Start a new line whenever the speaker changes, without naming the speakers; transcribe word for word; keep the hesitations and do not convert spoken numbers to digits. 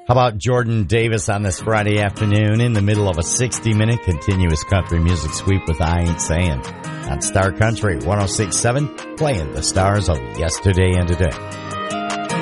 How about Jordan Davis on this Friday afternoon in the middle of a sixty-minute continuous country music sweep with I Ain't Saying on Star Country one oh six point seven, playing the stars of yesterday and today.